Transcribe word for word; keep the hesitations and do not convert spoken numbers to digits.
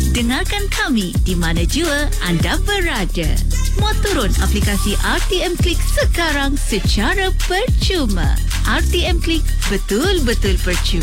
Dengarkan kami di mana jua anda berada. Muat turun aplikasi R T M Klik sekarang secara percuma. R T M Klik, betul-betul percuma.